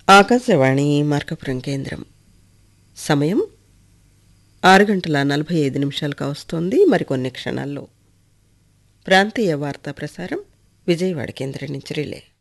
ఆకాశవాణి మార్కపురం కేంద్రం. సమయం 6:45 కావస్తోంది. మరికొన్ని క్షణాల్లో ప్రాంతీయ వార్తా ప్రసారం విజయవాడ కేంద్రం నుంచి రిలే.